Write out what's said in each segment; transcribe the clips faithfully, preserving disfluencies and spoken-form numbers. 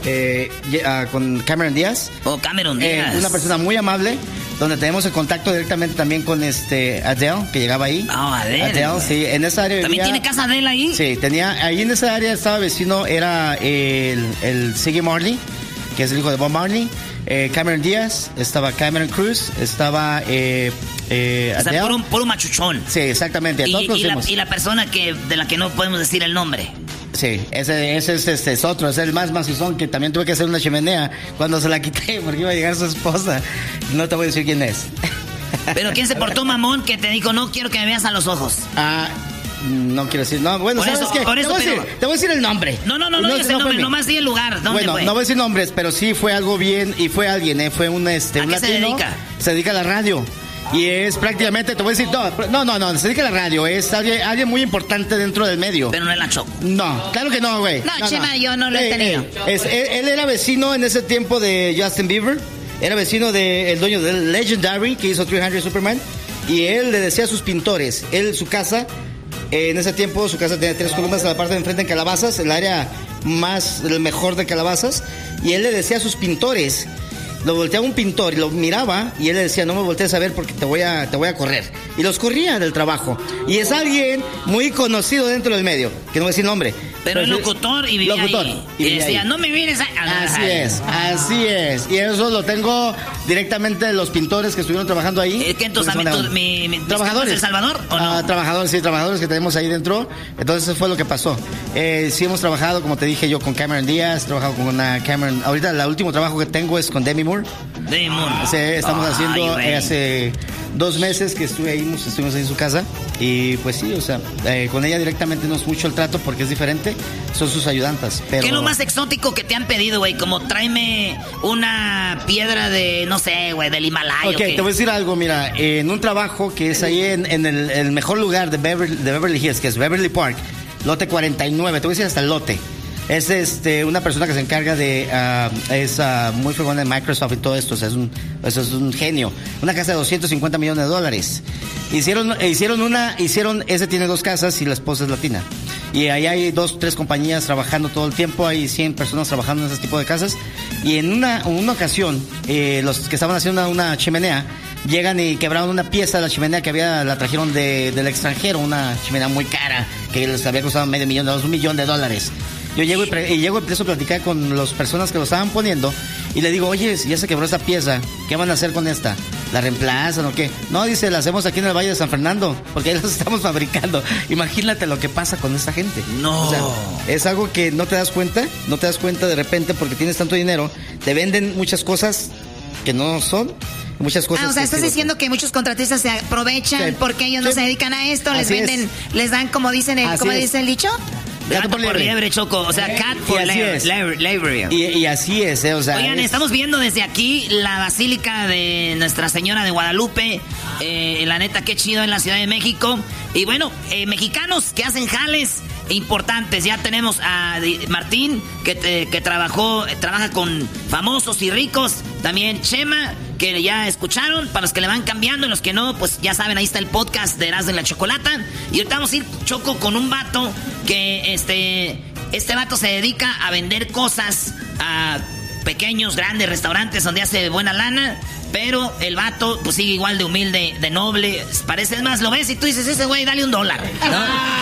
eh, uh, con Cameron Díaz. Oh, Cameron Díaz. Eh, una persona muy amable, donde tenemos el contacto directamente también con este Adele, que llegaba ahí. Oh, Adele. Adele, sí, en esa área. ¿También vivía, tiene casa Adele ahí? Sí, tenía, ahí en esa área estaba vecino, era el, el Ziggy Marley, que es el hijo de Bob Marley. Eh, Cameron Díaz, estaba Cameron Cruz, estaba eh, eh, o sea, Adele. por un, por un machuchón. Sí, exactamente. Y, todos y, la, y la persona que de la que no podemos decir el nombre. Sí, ese, ese, ese, ese es otro, es el más macizón, que también tuve que hacer una chimenea cuando se la quité porque iba a llegar su esposa. No te voy a decir quién es. Pero ¿quién se portó mamón que te dijo no quiero que me veas a los ojos? Ah, no quiero decir, no, bueno, por ¿sabes eso, qué? por eso, te, voy pero... decir, te voy a decir el nombre. No, no, no, no, no digas el nombre, nomás di el lugar. ¿Dónde bueno, fue? no voy a decir nombres, pero sí fue algo bien, y fue alguien, ¿eh? Fue un, este, ¿A un qué latino. se dedica? Se dedica a la radio. Y es prácticamente, te voy a decir, no, no, no, no, se dedica a la radio, es alguien, alguien muy importante dentro del medio. Pero no es la Choco. No, claro que no, güey. No, no, Chema, no. Yo no lo he eh, tenido. Eh, es, él, él era vecino en ese tiempo de Justin Bieber, era vecino del dueño de Legendary, que hizo trescientos Superman, y él le decía a sus pintores, él, su casa, eh, en ese tiempo su casa tenía tres columnas a la parte de enfrente en Calabazas, el área más, el mejor de Calabazas, y él le decía a sus pintores, lo volteaba un pintor y lo miraba y él le decía, no me voltees a ver porque te voy a, te voy a correr. Y los corría del trabajo. Y es alguien muy conocido dentro del medio, que no voy a decir nombre. Pero es locutor y vivía locutor, ahí. Y, y decía, ahí. No me vienes a... Así es, así es. Y eso lo tengo directamente de los pintores que estuvieron trabajando ahí. ¿Es que entonces tu, mi, mi, trabajadores? ¿El Salvador o no? Ah, trabajadores, sí, trabajadores que tenemos ahí dentro. Entonces eso fue lo que pasó. Eh, sí hemos trabajado, como te dije yo, con Cameron Díaz, he trabajado con una Cameron... Ahorita el último trabajo que tengo es con Demi Moore. Demi Moore. Sí, estamos Ay, haciendo eh, hace dos meses que estuve ahí, estuvimos ahí en su casa. Y pues sí, o sea, eh, con ella directamente no es mucho el trato porque es diferente. Son sus ayudantas. Pero... ¿Qué es lo más exótico que te han pedido, güey? Como tráeme una piedra de, no sé, güey, del Himalaya. Ok, te voy a decir algo, mira, en un trabajo que es ahí en, en el, el mejor lugar de Beverly, de Beverly Hills, que es Beverly Park, lote cuarenta y nueve, te voy a decir hasta el lote. Es este una persona que se encarga de uh, es uh, muy fregona de Microsoft y todo esto, o sea, es un eso es un genio. Una casa de doscientos cincuenta millones de dólares. Hicieron hicieron una hicieron ese tiene dos casas y la esposa es latina. Y ahí hay dos tres compañías trabajando todo el tiempo, hay cien personas trabajando en ese tipo de casas y en una en una ocasión eh, los que estaban haciendo una, una chimenea llegan y quebraron una pieza de la chimenea que había, la trajeron de, del extranjero, una chimenea muy cara que les había costado medio millón de dólares, un millón de dólares. Yo llego y, pre- y llego y empiezo a platicar con las personas que lo estaban poniendo y le digo, oye, ya se quebró esta pieza, ¿qué van a hacer con esta? ¿La reemplazan o qué? No, dice, la hacemos aquí en el Valle de San Fernando, porque ahí las estamos fabricando. Imagínate lo que pasa con esta gente. No. O sea, es algo que no te das cuenta, no te das cuenta de repente porque tienes tanto dinero, te venden muchas cosas que no son. Muchas cosas. Ah, o sea, que estás sí, diciendo que muchos contratistas se aprovechan sí, porque ellos sí, no se dedican a esto, les venden, es. les dan como dicen el, como dice el dicho. Gato por liebre. liebre, Choco. O sea, cat for liebre. Y, y así es, eh, o sea. Oigan, es... estamos viendo desde aquí la Basílica de Nuestra Señora de Guadalupe. Eh, la neta, qué chido en la Ciudad de México. Y bueno, eh, mexicanos que hacen jales importantes. Ya tenemos a Martín, que, te, que trabajó, trabaja con famosos y ricos. También Chema, que ya escucharon. Para los que le van cambiando y los que no, pues ya saben, ahí está el podcast de Erasmo y la Chocolata. Y ahorita vamos a ir, Choco, con un vato que este, este vato se dedica a vender cosas a pequeños, grandes restaurantes donde hace buena lana. Pero el vato, pues sigue igual de humilde, de noble. Parece más, lo ves y tú dices, ese güey, dale un dólar, ¿no?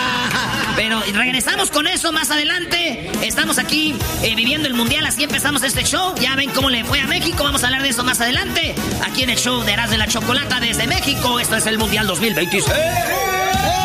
Pero regresamos con eso más adelante. Estamos aquí eh, viviendo el mundial, así empezamos este show. Ya ven cómo le fue a México, vamos a hablar de eso más adelante. Aquí en el show de Erasmo y la Chocolata desde México. Esto es el Mundial dos mil veintiséis.